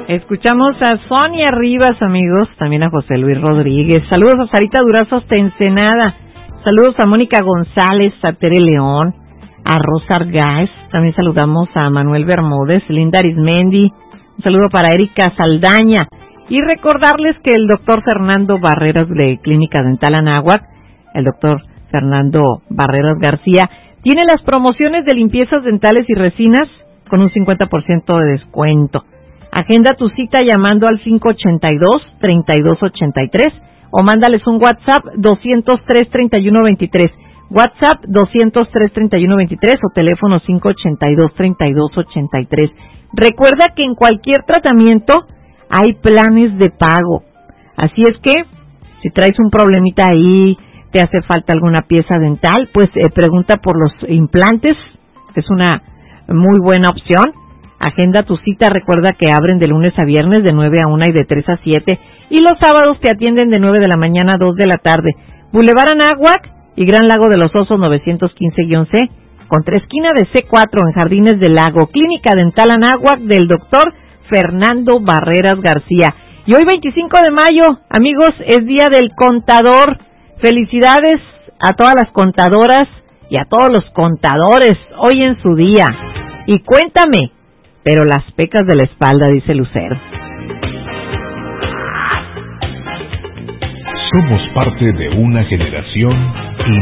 Escuchamos a Sonia Rivas, amigos, también a José Luis Rodríguez. Saludos a Sarita Durazo hasta Ensenada. Saludos a Mónica González, a Tere León, a Rosa Argáez. También saludamos a Manuel Bermúdez, Linda Arismendi. Un saludo para Erika Saldaña. Y recordarles que el doctor Fernando Barreras de Clínica Dental Anáhuac, el doctor Fernando Barreras García, tiene las promociones de limpiezas dentales y resinas con un 50% de descuento. Agenda tu cita llamando al 582-3283 o mándales un WhatsApp 203-3123, WhatsApp 203-3123 o teléfono 582-3283. Recuerda que en cualquier tratamiento hay planes de pago, así es que si traes un problemita ahí, te hace falta alguna pieza dental, pues pregunta por los implantes, es una muy buena opción. Agenda tu cita, recuerda que abren de lunes a viernes de 9 a 1 y de 3 a 7, y los sábados te atienden de 9 de la mañana a 2 de la tarde. Boulevard Anáhuac y Gran Lago de los Osos 915-C, contra esquina de C4 en Jardines del Lago. Clínica Dental Anáhuac del doctor Fernando Barreras García. Y hoy 25 de mayo, amigos, es Día del Contador. Felicidades a todas las contadoras y a todos los contadores hoy en su día. Y cuéntame, pero las pecas de la espalda, dice Lucero. Somos parte de una generación